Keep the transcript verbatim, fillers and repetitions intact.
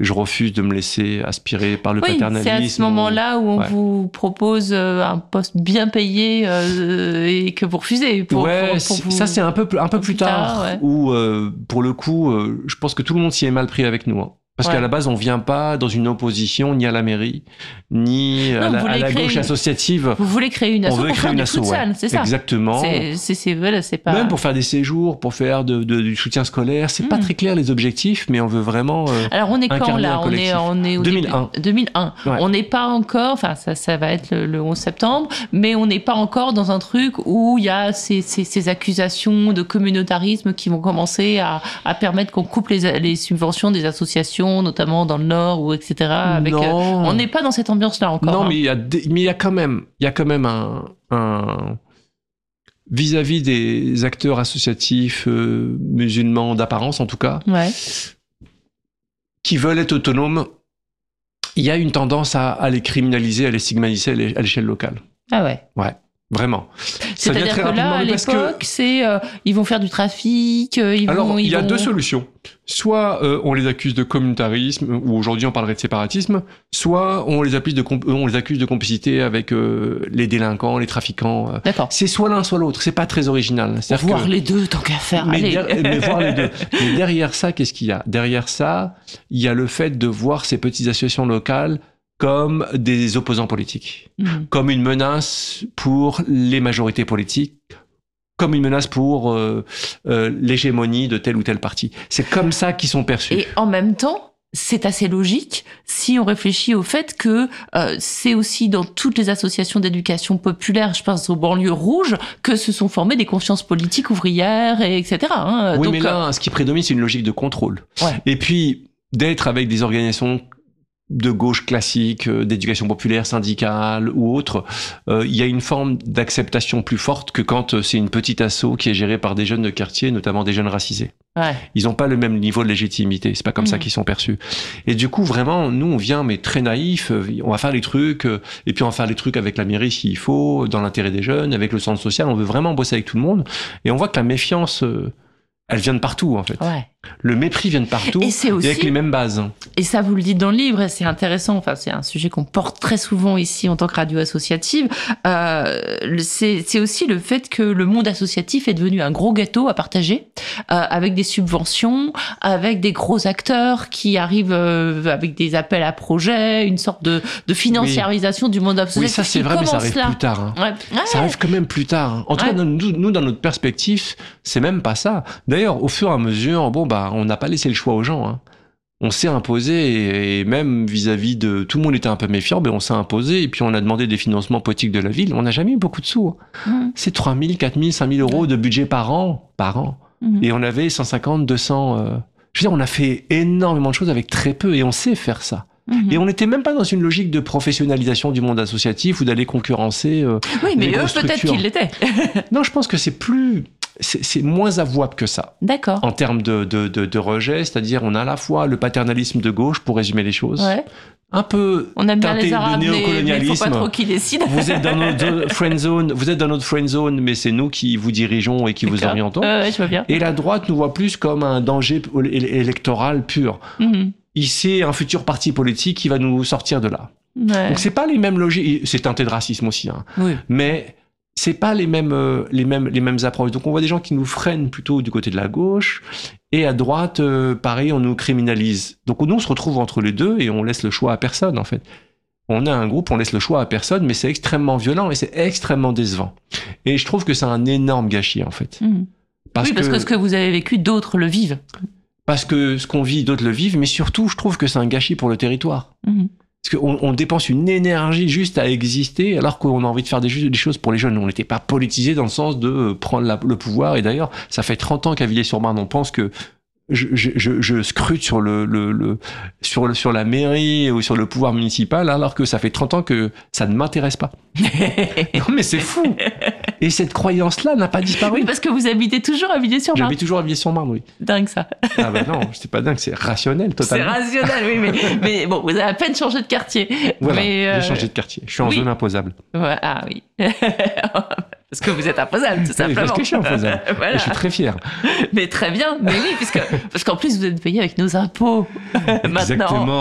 je refuse de me laisser aspirer par le oui, paternalisme. C'est à ce moment-là où on ouais. vous propose un poste bien payé euh, et que vous refusez. Pour, ouais, pour, pour vous... ça c'est un peu, un peu plus tard, tard ouais. où euh, pour le coup, euh, je pense que tout le monde s'y est mal pris avec nous. Hein. Parce ouais. qu'à la base, on ne vient pas dans une opposition ni à la mairie, ni non, à la, à la gauche une... associative. Vous voulez créer une asso on veut pour créer faire une du asso, futsal, ouais. c'est ça. Exactement. C'est, c'est, c'est, voilà, c'est pas... Même pour faire des séjours, pour faire de, de, du soutien scolaire, c'est mmh. pas très clair les objectifs, mais on veut vraiment euh, Alors on est quand là on est, on est au deux mille un. Début, deux mille un. Ouais. On n'est pas encore, enfin ça, ça va être le, le onze septembre, mais on n'est pas encore dans un truc où il y a ces, ces, ces accusations de communautarisme qui vont commencer à, à permettre qu'on coupe les, les subventions des associations, notamment dans le Nord ou et cetera. Avec, non. Euh, on n'est pas dans cette ambiance-là encore. Non, hein. mais il y a, des, mais il y a quand même, il y a quand même un, un vis-à-vis des acteurs associatifs euh, musulmans d'apparence en tout cas, ouais. qui veulent être autonomes. Il y a une tendance à, à les criminaliser, à les stigmatiser à l'échelle locale. Ah ouais. Ouais. Vraiment. C'est-à-dire que là, à l'époque, que... c'est euh, ils vont faire du trafic. Euh, ils Alors, vont, il ils y a vont... deux solutions. Soit euh, on les accuse de communautarisme, ou aujourd'hui on parlerait de séparatisme, soit on les accuse de, comp- on les accuse de complicité avec euh, les délinquants, les trafiquants. D'accord. C'est soit l'un, soit l'autre. C'est pas très original. C'est-à-dire voir que... les deux, tant qu'à faire. Mais, allez. Der- mais voir les deux. Mais derrière ça, qu'est-ce qu'il y a ? Derrière ça, il y a le fait de voir ces petites associations locales comme des opposants politiques, mmh. comme une menace pour les majorités politiques, comme une menace pour euh, euh, l'hégémonie de tel ou tel parti. C'est comme ça qu'ils sont perçus. Et en même temps, c'est assez logique si on réfléchit au fait que euh, c'est aussi dans toutes les associations d'éducation populaire, je pense aux banlieues rouges, que se sont formées des consciences politiques ouvrières, et etc. Hein. Oui, Donc, mais là, ce qui prédomine, c'est une logique de contrôle. Ouais. Et puis, d'être avec des organisations de gauche classique, euh, d'éducation populaire, syndicale ou autre, euh, il y a une forme d'acceptation plus forte que quand euh, c'est une petite asso qui est gérée par des jeunes de quartier, notamment des jeunes racisés. Ouais. Ils n'ont pas le même niveau de légitimité, c'est pas comme mmh. ça qu'ils sont perçus. Et du coup, vraiment, nous, on vient, mais très naïf, euh, on va faire les trucs, euh, et puis on va faire les trucs avec la mairie s'il faut, dans l'intérêt des jeunes, avec le centre social, on veut vraiment bosser avec tout le monde, et on voit que la méfiance... Euh, elle vient de partout, en fait. Ouais. Le mépris vient de partout, et, c'est aussi, et avec les mêmes bases. Et ça, vous le dites dans le livre, et c'est intéressant, enfin, c'est un sujet qu'on porte très souvent ici en tant que radio associative, euh, c'est, c'est aussi le fait que le monde associatif est devenu un gros gâteau à partager, euh, avec des subventions, avec des gros acteurs qui arrivent euh, avec des appels à projets, une sorte de, de financiarisation oui. du monde associatif. Oui, ça c'est vrai, mais ça arrive là. plus tard. Hein. Ouais. Ouais. Ça arrive quand même plus tard. Hein. En tout ouais. cas, nous, nous, dans notre perspective, c'est même pas ça. D'ailleurs, au fur et à mesure, bon, bah, on n'a pas laissé le choix aux gens. Hein. On s'est imposé, et, et même vis-à-vis de... Tout le monde était un peu méfiant, mais on s'est imposé, et puis on a demandé des financements politiques de la ville. On n'a jamais eu beaucoup de sous. Hein. Mmh. C'est trois mille, quatre mille, cinq mille euros de budget par an. Par an. Mmh. Et on avait cent cinquante, deux cents... Euh... Je veux dire, on a fait énormément de choses avec très peu, et on sait faire ça. Mmh. Et on n'était même pas dans une logique de professionnalisation du monde associatif ou d'aller concurrencer. Euh, oui, mais eux, peut-être qu'ils l'étaient. Non, je pense que c'est plus. C'est, c'est moins avouable que ça. D'accord. En termes de, de, de, de rejet, c'est-à-dire on a à la fois le paternalisme de gauche, pour résumer les choses. Ouais. Un peu on aime bien les Arabes, de néocolonialisme. Mais il faut pas trop qu'ils décident. Vous êtes dans notre friend zone, vous êtes dans notre friend zone, mais c'est nous qui vous dirigeons et qui D'accord. vous orientons. Euh, ouais, je vois bien. Et la droite nous voit plus comme un danger électoral pur. Mm-hmm. Ici, un futur parti politique qui va nous sortir de là. Ouais. Donc c'est pas les mêmes logiques. C'est teinté de racisme aussi, hein. Oui. Mais c'est pas les mêmes, euh, les mêmes, les mêmes approches. Donc on voit des gens qui nous freinent plutôt du côté de la gauche, et à droite, euh, pareil, on nous criminalise. Donc nous, on se retrouve entre les deux et on laisse le choix à personne, en fait. On a un groupe, on laisse le choix à personne, mais c'est extrêmement violent et c'est extrêmement décevant. Et je trouve que c'est un énorme gâchis, en fait. Mmh. Parce oui, parce que, que ce que vous avez vécu, d'autres le vivent. Parce que ce qu'on vit, d'autres le vivent, mais surtout, je trouve que c'est un gâchis pour le territoire. Mmh. Parce qu'on on dépense une énergie juste à exister, alors qu'on a envie de faire des, des choses pour les jeunes. On n'était pas politisé dans le sens de euh, prendre la, le pouvoir. Et d'ailleurs, ça fait trente ans qu'à Villiers-sur-Marne, on pense que je, je, je, je scrute sur, le, le, le, sur, le, sur la mairie ou sur le pouvoir municipal, alors que ça fait trente ans que ça ne m'intéresse pas. Non, mais c'est fou. Et cette croyance-là n'a pas disparu. Oui, parce que vous habitez toujours à Villiers-sur-Marne. J'habite toujours à Villiers-sur-Marne, oui. Dingue, ça. Ah bah non, c'est pas dingue, c'est rationnel, totalement. C'est rationnel, oui, mais, mais bon, vous avez à peine changé de quartier. Voilà, mais euh... j'ai changé de quartier. Je suis en oui. zone imposable. Ouais, ah oui. Parce que vous êtes imposable, tout simplement. Parce que je suis imposable. Voilà. Et je suis très fier. Mais très bien, mais oui, puisque, parce qu'en plus, vous êtes payé avec nos impôts maintenant. Exactement.